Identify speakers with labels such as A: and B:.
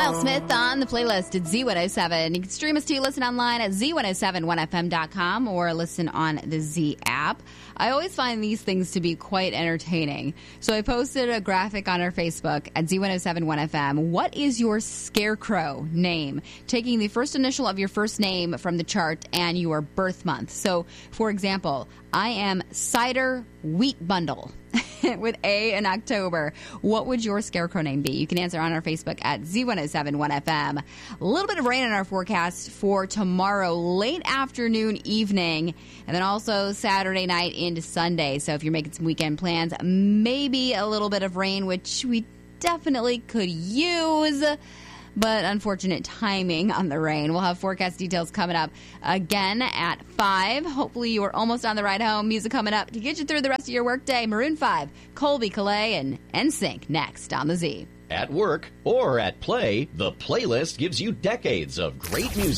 A: Will Smith on the playlist at Z107. You can stream us too. Listen online at Z1071FM.com or listen on the Z app. I always find these things to be quite entertaining. So I posted a graphic on our Facebook at Z1071FM. What is your scarecrow name? Taking the first initial of your first name from the chart and your birth month. So, for example, I am Cider Wheat Bundle with A in October. What would your scarecrow name be? You can answer on our Facebook at Z1071FM. A little bit of rain in our forecast for tomorrow, late afternoon, evening, and then also Saturday night into Sunday. So if you're making some weekend plans, maybe a little bit of rain, which we definitely could use. But unfortunate timing on the rain. We'll have forecast details coming up again at 5. Hopefully you are almost on the ride home. Music coming up to get you through the rest of your workday. Maroon 5, Colby Calais, and NSYNC next on the Z.
B: At work or at play, the playlist gives you decades of great music.